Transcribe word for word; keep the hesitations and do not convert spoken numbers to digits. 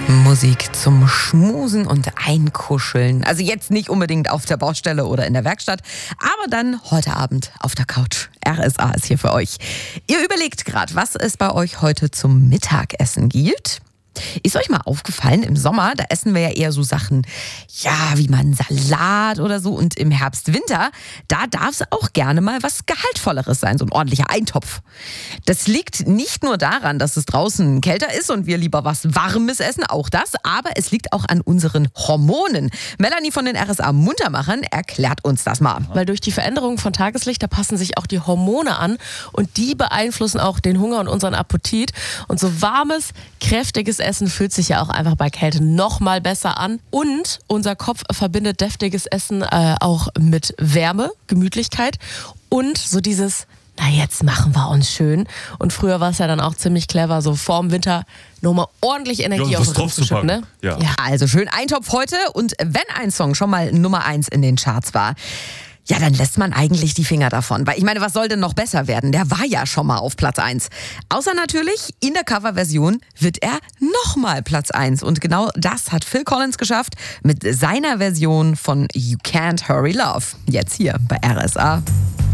Musik zum Schmusen und Einkuscheln. Also jetzt nicht unbedingt auf der Baustelle oder in der Werkstatt, aber dann heute Abend auf der Couch. R S A ist hier für euch. Ihr überlegt gerade, was es bei euch heute zum Mittagessen gibt. Ist euch mal aufgefallen, im Sommer, da essen wir ja eher so Sachen, ja, wie mal einen Salat oder so. Und im Herbst, Winter, da darf es auch gerne mal was Gehaltvolleres sein, so ein ordentlicher Eintopf. Das liegt nicht nur daran, dass es draußen kälter ist und wir lieber was Warmes essen, auch das, aber es liegt auch an unseren Hormonen. Melanie von den R S A Muntermachern erklärt uns das mal. Weil durch die Veränderung von Tageslicht, da passen sich auch die Hormone an und die beeinflussen auch den Hunger und unseren Appetit. Und so warmes, kräftiges Essen fühlt sich ja auch einfach bei Kälte noch mal besser an. Und unser Kopf verbindet deftiges Essen äh, auch mit Wärme, Gemütlichkeit und so dieses, na jetzt machen wir uns schön. Und früher war es ja dann auch ziemlich clever, so vorm Winter nochmal ordentlich Energie ja, auf den zu schütten, ne? Ja. Ja, also schön Eintopf heute. Und wenn ein Song schon mal Nummer eins in den Charts war, ja, dann lässt man eigentlich die Finger davon. Weil ich meine, was soll denn noch besser werden? Der war ja schon mal auf Platz eins. Außer natürlich, in der Coverversion wird er nochmal Platz eins. Und genau das hat Phil Collins geschafft mit seiner Version von You Can't Hurry Love. Jetzt hier bei R S A.